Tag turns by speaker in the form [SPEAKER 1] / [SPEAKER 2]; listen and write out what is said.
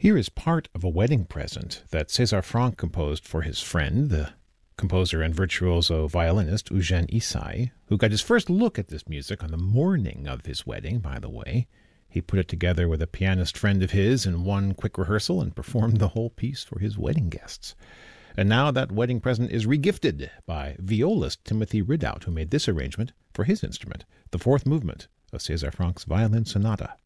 [SPEAKER 1] Here is part of a wedding present that César Franck composed for his friend, the composer and virtuoso violinist Eugène Ysaye, who got his first look at this music on the morning of his wedding, by the way. He put it together with a pianist friend of his in one quick rehearsal and performed the whole piece for his wedding guests. And now that wedding present is regifted by violist Timothy Ridout, who made this arrangement for his instrument, the fourth movement of César Franck's Violin Sonata.